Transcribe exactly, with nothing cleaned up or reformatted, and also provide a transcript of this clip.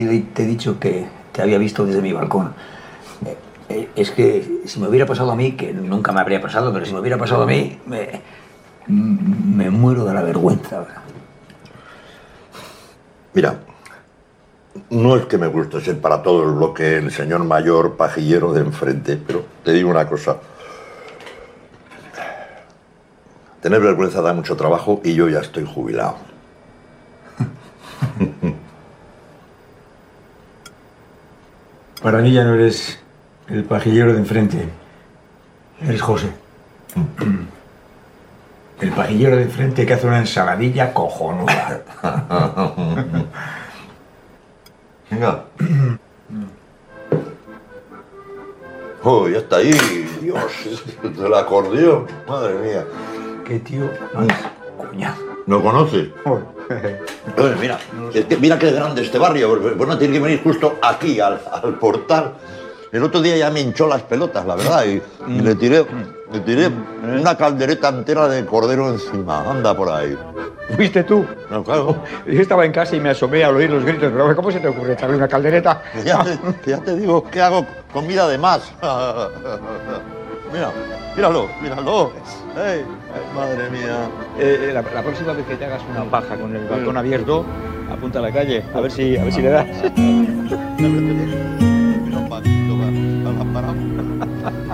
Y te he dicho que te había visto desde mi balcón. Eh, eh, es que si me hubiera pasado a mí, que nunca me habría pasado, pero si me hubiera pasado a mí, me, me muero de la vergüenza. Mira, no es que me guste ser para todo el bloque el señor mayor pajillero de enfrente, pero te digo una cosa. Tener vergüenza da mucho trabajo y yo ya estoy jubilado. Para mí ya no eres el pajillero de enfrente. Eres José. El pajillero de enfrente que hace una ensaladilla cojonuda. Venga. Oh, ya está ahí. Dios, del acordeón. Madre mía. Qué tío más cuñado. ¿No conoces? Oye, mira, es que mira qué grande este barrio. Pues no tienes que venir justo aquí, al, al portal. El otro día ya me hinchó las pelotas, la verdad, y, y le tiré, le tiré una caldereta entera de cordero encima. Anda por ahí. ¿Fuiste tú? No, claro. Yo estaba en casa y me asomé al oír los gritos, pero ¿cómo se te ocurre echarle una caldereta? Que ya, te, que ya te digo que hago comida de más. Mira, míralo, míralo. Hey, madre mía. Eh, la, la próxima vez que te hagas una paja con el balcón abierto, apunta a la calle, a ver si, a ver si le das. Mira un poquito para, para, para.